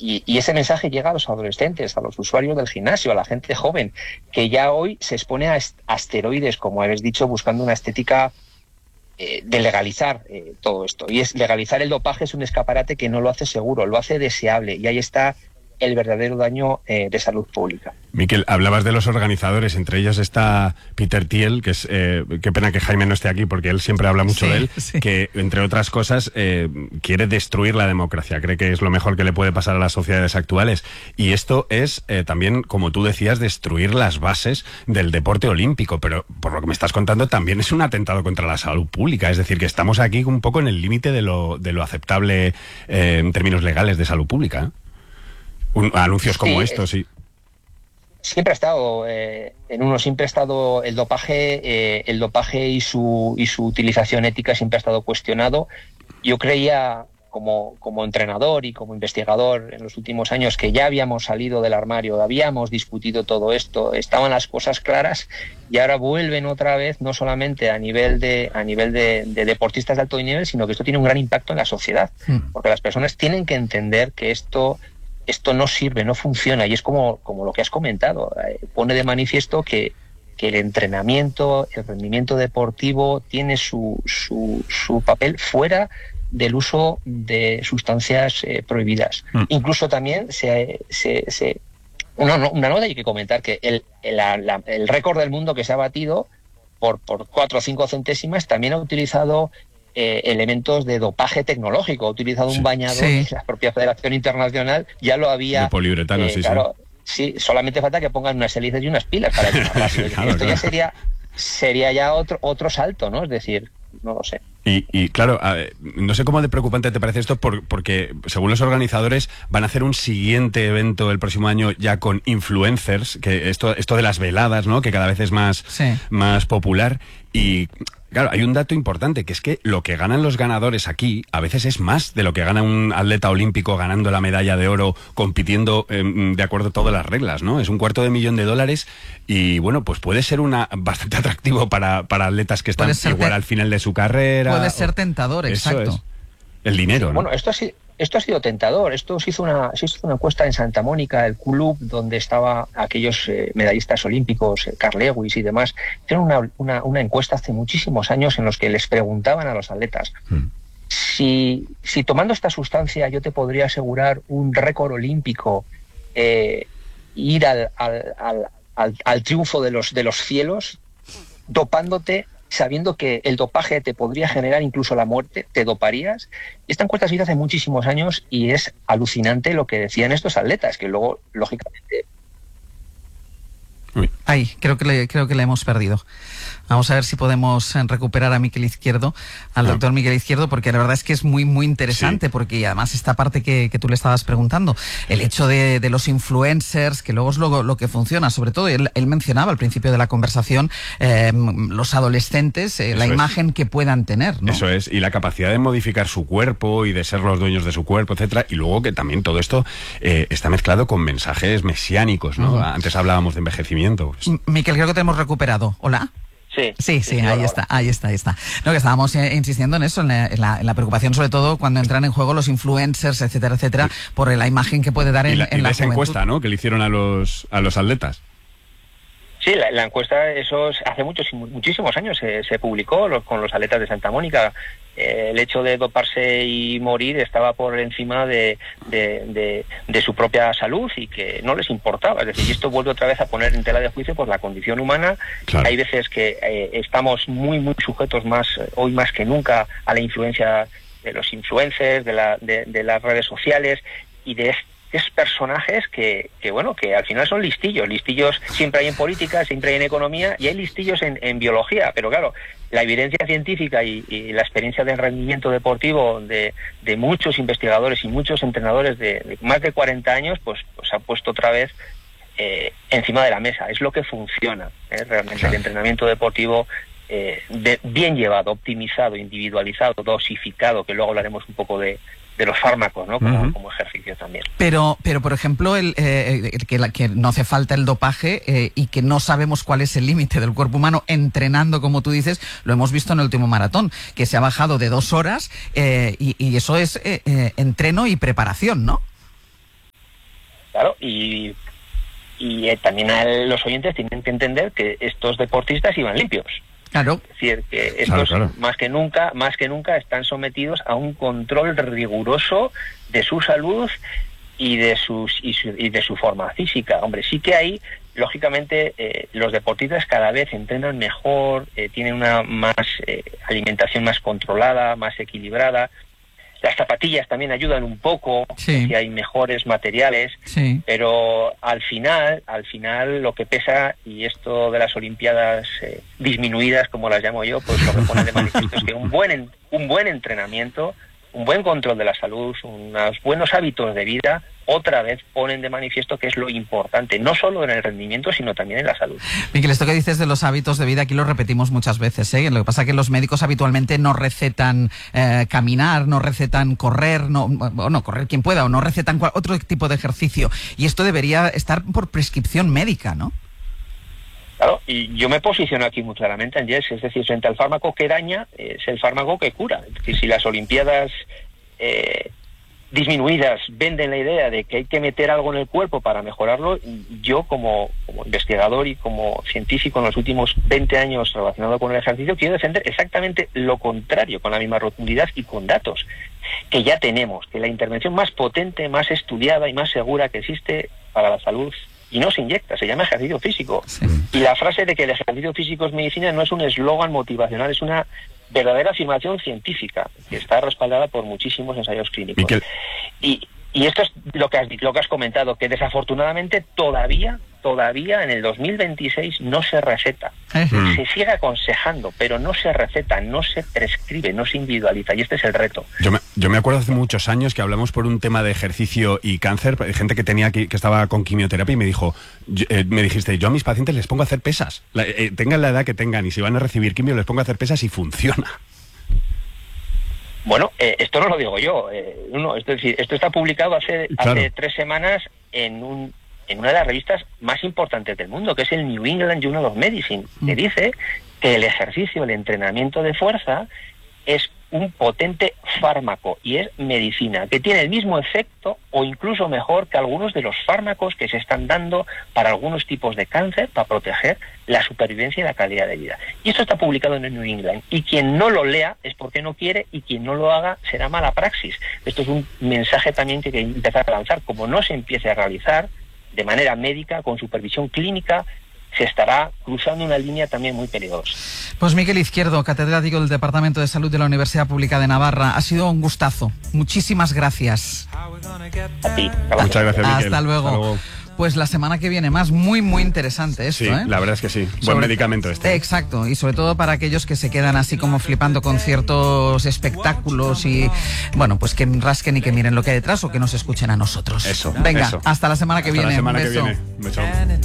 y ese mensaje llega a los adolescentes, a los usuarios del gimnasio, a la gente joven, que ya hoy se expone a asteroides, como habéis dicho, buscando una estética de legalizar todo esto. Y legalizar el dopaje es un escaparate que no lo hace seguro, lo hace deseable, y ahí está el verdadero daño de salud pública. Miquel, hablabas de los organizadores, entre ellos está Peter Thiel, que es, qué pena que Jaime no esté aquí porque él siempre habla mucho de él, que entre otras cosas quiere destruir la democracia, cree que es lo mejor que le puede pasar a las sociedades actuales, y esto es también, como tú decías, destruir las bases del deporte olímpico, pero por lo que me estás contando también es un atentado contra la salud pública, es decir, que estamos aquí un poco en el límite de lo aceptable en términos legales de salud pública, ¿eh? Anuncios como estos, sí. Siempre ha estado siempre ha estado el dopaje y su utilización ética siempre ha estado cuestionado. Yo creía como entrenador y como investigador en los últimos años que ya habíamos salido del armario, habíamos discutido todo esto, estaban las cosas claras, y ahora vuelven otra vez, no solamente a nivel de deportistas de alto nivel, sino que esto tiene un gran impacto en la sociedad, porque las personas tienen que entender que esto no sirve, no funciona, y es como lo que has comentado, pone de manifiesto que el entrenamiento, el rendimiento deportivo tiene su papel fuera del uso de sustancias prohibidas. Incluso también una nota hay que comentar que el récord del mundo que se ha batido por 4 o 5 centésimas también ha utilizado elementos de dopaje tecnológico, ha utilizado un bañador que la propia Federación Internacional ya lo había... De poliuretano, claro, sí, solamente falta que pongan unas hélices y unas pilas para que claro, esto ya sería ya otro salto, ¿no? Es decir, no lo sé. Y claro, no sé cómo de preocupante te parece esto, porque según los organizadores van a hacer un siguiente evento el próximo año ya con influencers, que esto de las veladas, ¿no? Que cada vez es más popular, y claro, hay un dato importante, que es que lo que ganan los ganadores aquí a veces es más de lo que gana un atleta olímpico ganando la medalla de oro, compitiendo de acuerdo a todas las reglas, ¿no? Es $250,000 y bueno, pues puede ser bastante atractivo para atletas que están igual al final de su carrera. Puede ser tentador, exacto. Eso es. El dinero, ¿no? Bueno, esto ha sido tentador. Esto se hizo una encuesta en Santa Mónica, el club donde estaban aquellos medallistas olímpicos, Carl Lewis y demás. Hicieron una encuesta hace muchísimos años en los que les preguntaban a los atletas si tomando esta sustancia yo te podría asegurar un récord olímpico, ir al triunfo de los cielos, dopándote, sabiendo que el dopaje te podría generar incluso la muerte, ¿te doparías? Esta encuesta se hizo hace muchísimos años y es alucinante lo que decían estos atletas, que luego, lógicamente... Ay, creo que le hemos perdido. Vamos a ver si podemos recuperar a Miquel Izquierdo, al doctor Miquel Izquierdo, porque la verdad es que es muy, muy interesante, porque además esta parte que tú le estabas preguntando, el hecho de los influencers, que luego es lo que funciona, sobre todo, él mencionaba al principio de la conversación, los adolescentes, la imagen que puedan tener, ¿no? Eso es, y la capacidad de modificar su cuerpo y de ser los dueños de su cuerpo, etcétera, y luego que también todo esto está mezclado con mensajes mesiánicos, ¿no? Antes hablábamos de envejecimiento. Pues. Miquel, creo que te hemos recuperado. ¿Hola? Sí, ahí está. No, que estábamos insistiendo en eso, en la preocupación, sobre todo cuando entran en juego los influencers, etcétera, por la imagen que puede dar en la esa juventud. Encuesta, ¿no?, que le hicieron a los atletas. Sí, la encuesta, eso hace muchísimos años se publicó con los atletas de Santa Mónica. El hecho de doparse y morir estaba por encima de su propia salud y que no les importaba. Es decir, y esto vuelve otra vez a poner en tela de juicio pues la condición humana. Claro. Hay veces que estamos muy, muy sujetos hoy más que nunca a la influencia de los influencers, de las redes sociales y de personajes que al final son listillos siempre hay en política, siempre hay en economía y hay listillos en biología, pero claro, la evidencia científica y la experiencia del rendimiento deportivo de muchos investigadores y muchos entrenadores de más de 40 años pues ha puesto otra vez encima de la mesa. Es lo que funciona, realmente. Claro. El entrenamiento deportivo bien llevado, optimizado, individualizado, dosificado, que luego hablaremos un poco de los fármacos, ¿no? Como ejercicio también. Pero por ejemplo, que no hace falta el dopaje y que no sabemos cuál es el límite del cuerpo humano entrenando, como tú dices, lo hemos visto en el último maratón, que se ha bajado de 2 horas y eso es entreno y preparación, ¿no? y también los oyentes tienen que entender que estos deportistas iban limpios. Claro. Es decir, que estos más que nunca están sometidos a un control riguroso de su salud y de su forma física. Hombre, sí que hay, lógicamente, los deportistas cada vez entrenan mejor, tienen una alimentación más controlada, más equilibrada. Las zapatillas también ayudan un poco, si hay mejores materiales, pero al final lo que pesa, y esto de las Olimpiadas disminuidas, como las llamo yo, pues lo que pone de manifiesto es que un buen entrenamiento, un buen control de la salud, unos buenos hábitos de vida, otra vez ponen de manifiesto que es lo importante, no solo en el rendimiento, sino también en la salud. Miquel, esto que dices de los hábitos de vida, aquí lo repetimos muchas veces, ¿eh? Lo que pasa es que los médicos habitualmente no recetan caminar, no recetan correr, correr quien pueda, o no recetan otro tipo de ejercicio. Y esto debería estar por prescripción médica, ¿no? Claro, y yo me posiciono aquí muy claramente, Ángeles, es decir, frente al fármaco que daña, es el fármaco que cura. Es decir, si las Olimpiadas disminuidas venden la idea de que hay que meter algo en el cuerpo para mejorarlo, yo como investigador y como científico en los últimos 20 años relacionado con el ejercicio, quiero defender exactamente lo contrario, con la misma rotundidad y con datos que ya tenemos, que la intervención más potente, más estudiada y más segura que existe para la salud, y no se inyecta, se llama ejercicio físico. Sí. Y la frase de que el ejercicio físico es medicina no es un eslogan motivacional, es una verdadera afirmación científica que está respaldada por muchísimos ensayos clínicos. Y esto es lo que has comentado, que desafortunadamente todavía en el 2026 no se receta. Se sigue aconsejando, pero no se receta, no se prescribe, no se individualiza, y este es el reto. Yo me acuerdo hace muchos años que hablamos por un tema de ejercicio y cáncer, gente que estaba con quimioterapia, y me dijiste, yo a mis pacientes les pongo a hacer pesas, tengan la edad que tengan, y si van a recibir quimio les pongo a hacer pesas y funciona. Bueno, esto no lo digo yo, es decir, esto está publicado hace 3 semanas en una de las revistas más importantes del mundo, que es el New England Journal of Medicine, que dice que el ejercicio, el entrenamiento de fuerza es un potente fármaco y es medicina, que tiene el mismo efecto o incluso mejor que algunos de los fármacos que se están dando para algunos tipos de cáncer para proteger la supervivencia y la calidad de vida. Y esto está publicado en el New England, y quien no lo lea es porque no quiere, y quien no lo haga será mala praxis. Esto es un mensaje también que hay que empezar a lanzar. Como no se empiece a realizar de manera médica, con supervisión clínica, se estará cruzando una línea también muy peligrosa. Pues Miquel Izquierdo, catedrático del Departamento de Salud de la Universidad Pública de Navarra, ha sido un gustazo. Muchísimas gracias. A ti. Muchas gracias, Miquel. Hasta luego. Pues la semana que viene más, muy interesante esto, sí, la verdad es que sí. Buen medicamento este. Exacto, y sobre todo para aquellos que se quedan así como flipando con ciertos espectáculos y, bueno, pues que rasquen y que miren lo que hay detrás, o que nos escuchen a nosotros. Eso. Venga, eso. hasta la semana que viene. Hasta la semana Un beso. que viene. Un beso.